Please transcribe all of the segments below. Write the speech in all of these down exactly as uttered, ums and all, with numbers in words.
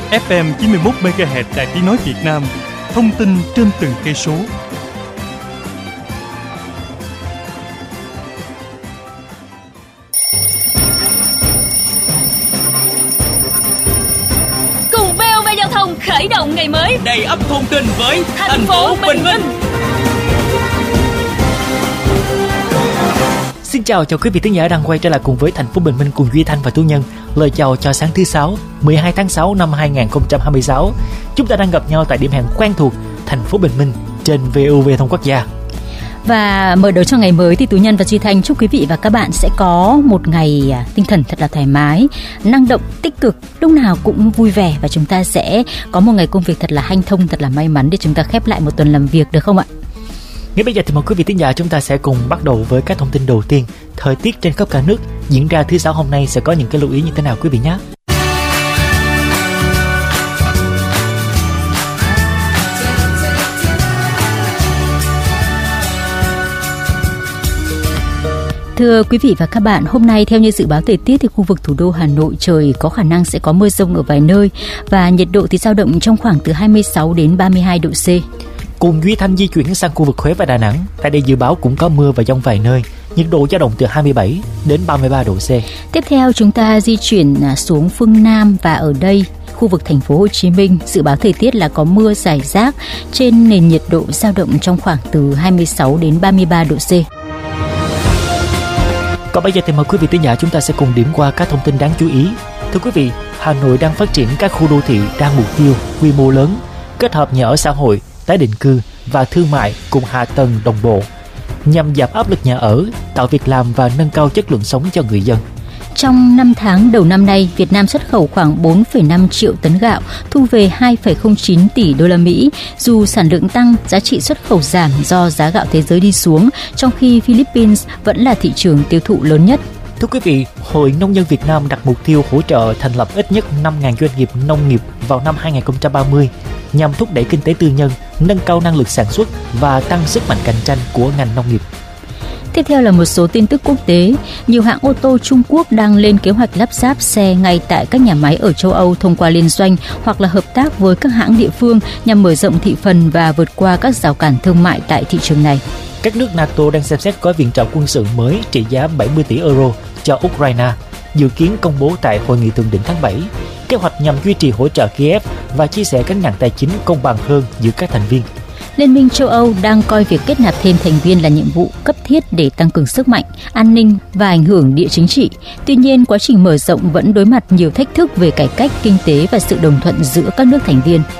ép em chín mươi mốt mê ga héc Đài Tiếng nói Việt Nam, thông tin trên từng cây số. Cùng vê o vê Giao thông khởi động ngày mới, đầy ắp thông tin với thành, thành phố Bình Minh. Xin chào chào quý vị thính giả đang quay trở lại cùng với thành phố Bình Minh cùng Duy Thanh và Tú Nhân. Lời chào cho sáng thứ sáu, mười hai tháng sáu năm hai nghìn không trăm hai mươi sáu. Chúng ta đang gặp nhau tại điểm hẹn quen thuộc thành phố Bình Minh trên vê o vê Thông Quốc Gia. Và mở đầu cho ngày mới thì Tú Nhân và Duy Thanh chúc quý vị và các bạn sẽ có một ngày tinh thần thật là thoải mái, năng động, tích cực, lúc nào cũng vui vẻ, và chúng ta sẽ có một ngày công việc thật là hanh thông, thật là may mắn để chúng ta khép lại một tuần làm việc, được không ạ? Ngay bây giờ thì mời quý vị thính giả chúng ta sẽ cùng bắt đầu với các thông tin đầu tiên. Thời tiết trên khắp cả nước diễn ra thứ sáu hôm nay sẽ có những cái lưu ý như thế nào quý vị nhé? Thưa quý vị và các bạn, hôm nay theo như dự báo thời tiết thì khu vực thủ đô Hà Nội trời có khả năng sẽ có mưa dông ở vài nơi và nhiệt độ thì dao động trong khoảng từ hai mươi sáu đến ba mươi hai độ C. Cùng Duy Thanh di chuyển sang khu vực Huế và Đà Nẵng, tại đây dự báo cũng có mưa và dông vài nơi, nhiệt độ dao động từ hai mươi bảy đến ba mươi ba độ C. Tiếp theo chúng ta di chuyển xuống phương Nam và ở đây khu vực thành phố Hồ Chí Minh dự báo thời tiết là có mưa rải rác trên nền nhiệt độ dao động trong khoảng từ hai mươi sáu đến ba mươi ba độ C. Còn bây giờ thì mời quý vị thính giả chúng ta sẽ cùng điểm qua các thông tin đáng chú ý. Thưa quý vị, Hà Nội đang phát triển các khu đô thị đa mục tiêu, quy mô lớn, kết hợp nhà ở xã hội, tái định cư và thương mại cùng hạ tầng đồng bộ, nhằm giảm áp lực nhà ở, tạo việc làm và nâng cao chất lượng sống cho người dân. Trong năm tháng đầu năm nay, Việt Nam xuất khẩu khoảng bốn phẩy năm triệu tấn gạo, thu về hai phẩy không chín tỷ đô la Mỹ. Dù sản lượng tăng, giá trị xuất khẩu giảm do giá gạo thế giới đi xuống, trong khi Philippines vẫn là thị trường tiêu thụ lớn nhất. Thưa quý vị, Hội Nông dân Việt Nam đặt mục tiêu hỗ trợ thành lập ít nhất năm nghìn doanh nghiệp nông nghiệp vào năm hai nghìn không trăm ba mươi, nhằm thúc đẩy kinh tế tư nhân, nâng cao năng lực sản xuất và tăng sức mạnh cạnh tranh của ngành nông nghiệp. Tiếp theo là một số tin tức quốc tế. Nhiều hãng ô tô Trung Quốc đang lên kế hoạch lắp ráp xe ngay tại các nhà máy ở châu Âu thông qua liên doanh hoặc là hợp tác với các hãng địa phương nhằm mở rộng thị phần và vượt qua các rào cản thương mại tại thị trường này. Các nước NATO đang xem xét gói viện trợ quân sự mới trị giá bảy mươi tỷ euro cho Ukraine, dự kiến công bố tại hội nghị thượng đỉnh tháng bảy. Kế hoạch nhằm duy trì hỗ trợ Kiev và chia sẻ gánh nặng tài chính công bằng hơn giữa các thành viên. Liên minh châu Âu đang coi việc kết nạp thêm thành viên là nhiệm vụ cấp thiết để tăng cường sức mạnh, an ninh và ảnh hưởng địa chính trị. Tuy nhiên, quá trình mở rộng vẫn đối mặt nhiều thách thức về cải cách kinh tế và sự đồng thuận giữa các nước thành viên.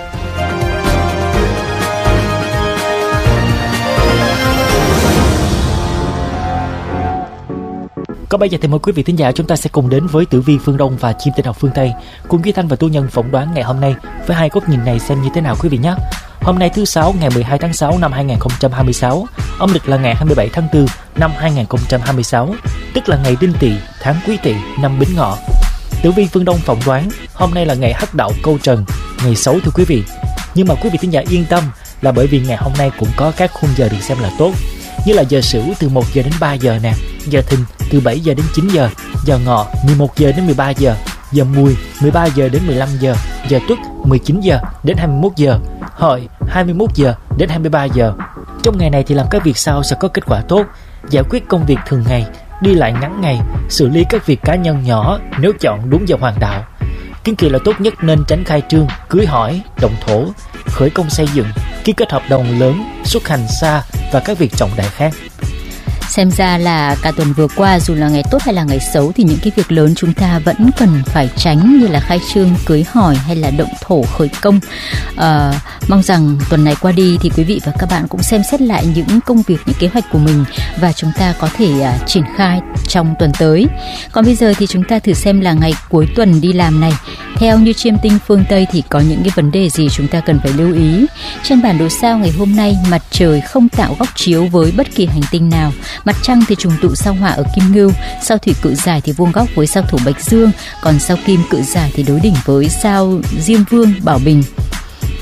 Còn bây giờ thì mời quý vị thính giả chúng ta sẽ cùng đến với tử vi phương Đông và chim tinh học phương Tây, cùng Duy Thanh và Tú Nhân phỏng đoán ngày hôm nay với hai góc nhìn này xem như thế nào quý vị nhé. Hôm nay thứ sáu ngày mười hai tháng sáu năm hai nghìn không trăm hai mươi sáu, âm lịch là ngày hai mươi bảy tháng tư năm hai nghìn không trăm hai mươi sáu, tức là ngày Đinh Tỵ, tháng Quý Tỵ, năm Bính Ngọ. Tử vi phương Đông phỏng đoán hôm nay là ngày hắc đạo câu trần, ngày xấu thưa quý vị. Nhưng mà quý vị thính giả yên tâm là bởi vì ngày hôm nay cũng có các khung giờ được xem là tốt, như là giờ Sửu từ một giờ đến ba giờ nè, giờ Thìn từ bảy giờ đến chín giờ, giờ Ngọ mười một giờ đến mười ba giờ, giờ Mùi mười ba giờ đến mười lăm giờ, giờ Tuất mười chín giờ đến hai mươi mốt giờ, Hợi hai mươi mốt giờ đến hai mươi ba giờ. Trong ngày này thì làm các việc sau sẽ có kết quả tốt, giải quyết công việc thường ngày, đi lại ngắn ngày, xử lý các việc cá nhân nhỏ nếu chọn đúng giờ hoàng đạo. Kiên kỳ là tốt nhất nên tránh khai trương, cưới hỏi, động thổ, khởi công xây dựng, ký kết hợp đồng lớn, xuất hành xa và các việc trọng đại khác. Xem ra là cả tuần vừa qua, dù là ngày tốt hay là ngày xấu thì những cái việc lớn chúng ta vẫn cần phải tránh, như là khai trương, cưới hỏi hay là động thổ, khởi công. À, mong rằng tuần này qua đi thì quý vị và các bạn cũng xem xét lại những công việc, những kế hoạch của mình và chúng ta có thể uh, triển khai trong tuần tới. Còn bây giờ thì chúng ta thử xem là ngày cuối tuần đi làm này, theo như chiêm tinh phương Tây thì có những cái vấn đề gì chúng ta cần phải lưu ý. Trên bản đồ sao ngày hôm nay, mặt trời không tạo góc chiếu với bất kỳ hành tinh nào. Mặt trăng thì trùng tụ sao Hỏa ở Kim Ngưu, sao Thủy Cự Giải thì vuông góc với sao Thổ Bạch Dương, còn sao Kim Cự Giải thì đối đỉnh với sao Diêm Vương Bảo Bình.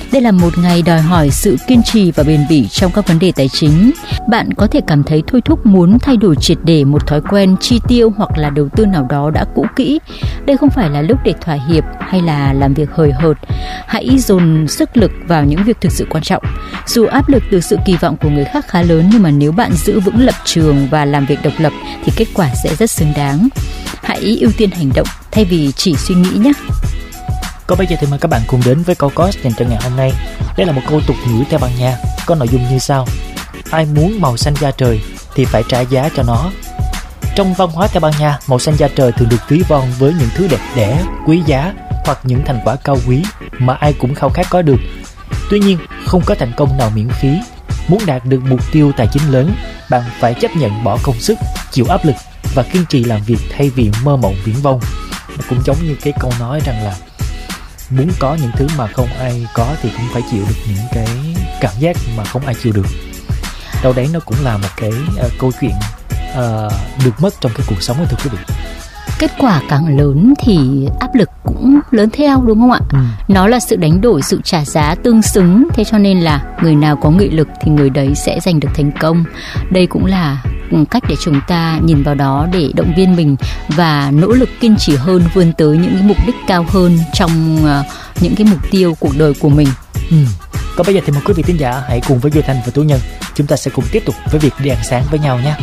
Đây là một ngày đòi hỏi sự kiên trì và bền bỉ trong các vấn đề tài chính. Bạn có thể cảm thấy thôi thúc muốn thay đổi triệt để một thói quen chi tiêu hoặc là đầu tư nào đó đã cũ kỹ. Đây không phải là lúc để thỏa hiệp hay là làm việc hời hợt. Hãy dồn sức lực vào những việc thực sự quan trọng. Dù áp lực từ sự kỳ vọng của người khác khá lớn, nhưng mà nếu bạn giữ vững lập trường và làm việc độc lập thì kết quả sẽ rất xứng đáng. Hãy ưu tiên hành động thay vì chỉ suy nghĩ nhé. Còn bây giờ thì mời các bạn cùng đến với câu coach dành cho ngày hôm nay. Đây là một câu tục ngữ Tây Ban Nha, có nội dung như sau: ai muốn màu xanh da trời thì phải trả giá cho nó. Trong văn hóa Tây Ban Nha, màu xanh da trời thường được ví von với những thứ đẹp đẽ, quý giá hoặc những thành quả cao quý mà ai cũng khao khát có được. Tuy nhiên, không có thành công nào miễn phí. Muốn đạt được mục tiêu tài chính lớn, bạn phải chấp nhận bỏ công sức, chịu áp lực và kiên trì làm việc thay vì mơ mộng viển vông. Nó cũng giống như cái câu nói rằng là muốn có những thứ mà không ai có thì cũng phải chịu được những cái cảm giác mà không ai chịu được. Đâu đấy nó cũng là một cái uh, câu chuyện uh, được mất trong cái cuộc sống ấy, thưa quý vị. Kết quả càng lớn thì áp lực cũng lớn theo, đúng không ạ? Ừ. Nó là sự đánh đổi, sự trả giá tương xứng. Thế cho nên là người nào có nghị lực thì người đấy sẽ giành được thành công. Đây cũng là cách để chúng ta nhìn vào đó để động viên mình và nỗ lực kiên trì hơn, vươn tới những cái mục đích cao hơn trong uh, những cái mục tiêu cuộc đời của mình. Ừ. Còn bây giờ thì mời quý vị thính giả hãy cùng với Duy Thanh và Tú Nhân, chúng ta sẽ cùng tiếp tục với việc đi ăn sáng với nhau nhé.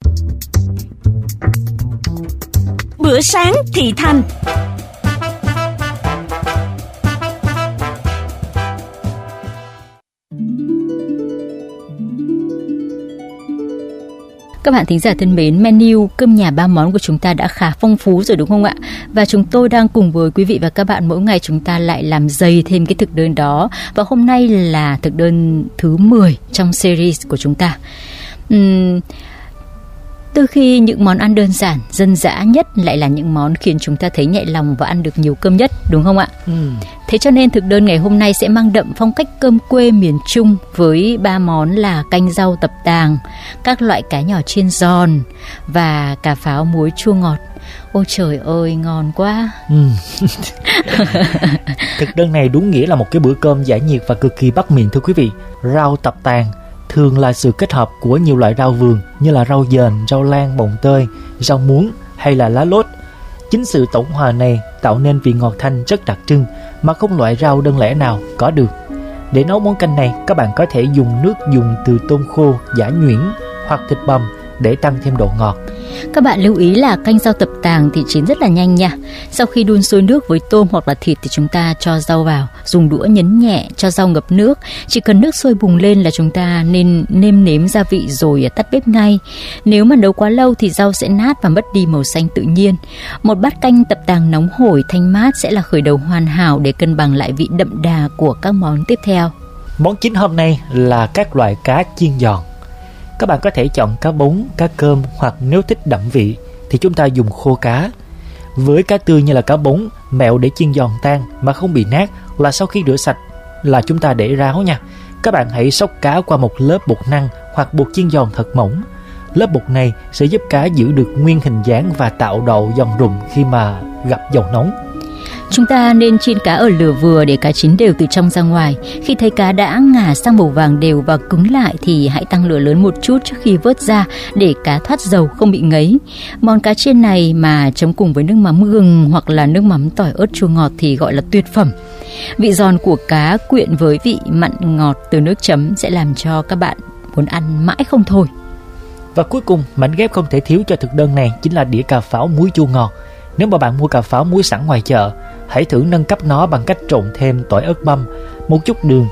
Bữa sáng thị thành. Các bạn thính giả thân mến, menu cơm nhà ba món của chúng ta đã khá phong phú rồi, đúng không ạ? Và chúng tôi đang cùng với quý vị và các bạn mỗi ngày chúng ta lại làm dày thêm cái thực đơn đó. Và hôm nay là thực đơn thứ mười trong series của chúng ta. Uhm, Đôi khi những món ăn đơn giản, dân dã nhất lại là những món khiến chúng ta thấy nhẹ lòng và ăn được nhiều cơm nhất, đúng không ạ? Ừ. Thế cho nên thực đơn ngày hôm nay sẽ mang đậm phong cách cơm quê miền Trung với ba món là canh rau tập tàng, các loại cá nhỏ chiên giòn và cà pháo muối chua ngọt. Ôi trời ơi, ngon quá. Ừ. Thực đơn này đúng nghĩa là một cái bữa cơm giải nhiệt và cực kỳ bắt miệng, thưa quý vị. Rau tập tàng thường là sự kết hợp của nhiều loại rau vườn như là rau dền, rau lan, mồng tơi, rau muống hay là lá lốt. Chính sự tổng hòa này tạo nên vị ngọt thanh rất đặc trưng mà không loại rau đơn lẻ nào có được. Để nấu món canh này, các bạn có thể dùng nước dùng từ tôm khô giã nhuyễn hoặc thịt bằm để tăng thêm độ ngọt. Các bạn lưu ý là canh rau tập tàng thì chín rất là nhanh nha. Sau khi đun sôi nước với tôm hoặc là thịt thì chúng ta cho rau vào, dùng đũa nhấn nhẹ cho rau ngập nước. Chỉ cần nước sôi bùng lên là chúng ta nên nêm nếm gia vị rồi tắt bếp ngay. Nếu mà nấu quá lâu thì rau sẽ nát và mất đi màu xanh tự nhiên. Một bát canh tập tàng nóng hổi thanh mát sẽ là khởi đầu hoàn hảo để cân bằng lại vị đậm đà của các món tiếp theo. Món chính hôm nay là các loại cá chiên giòn. Các bạn có thể chọn cá bống, cá cơm hoặc nếu thích đậm vị thì chúng ta dùng khô cá. Với cá tươi như là cá bống, mẹo để chiên giòn tan mà không bị nát là sau khi rửa sạch là chúng ta để ráo nha. Các bạn hãy xóc cá qua một lớp bột năng hoặc bột chiên giòn thật mỏng. Lớp bột này sẽ giúp cá giữ được nguyên hình dáng và tạo độ giòn rụm khi mà gặp dầu nóng. Chúng ta nên chiên cá ở lửa vừa để cá chín đều từ trong ra ngoài. Khi thấy cá đã ngả sang màu vàng đều và cứng lại thì hãy tăng lửa lớn một chút trước khi vớt ra để cá thoát dầu không bị ngấy. Món cá chiên này mà chấm cùng với nước mắm gừng hoặc là nước mắm tỏi ớt chua ngọt thì gọi là tuyệt phẩm. Vị giòn của cá quyện với vị mặn ngọt từ nước chấm sẽ làm cho các bạn muốn ăn mãi không thôi. Và cuối cùng, mảnh ghép không thể thiếu cho thực đơn này chính là đĩa cà pháo muối chua ngọt. Nếu mà bạn mua cà pháo muối sẵn ngoài chợ, hãy thử nâng cấp nó bằng cách trộn thêm tỏi ớt băm, một chút đường